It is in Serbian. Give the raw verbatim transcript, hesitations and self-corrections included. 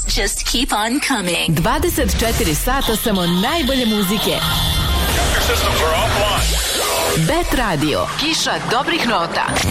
just keep on coming. dvadeset četiri sata samo najbolje muzike. Bet Radio, kiša dobrih nota.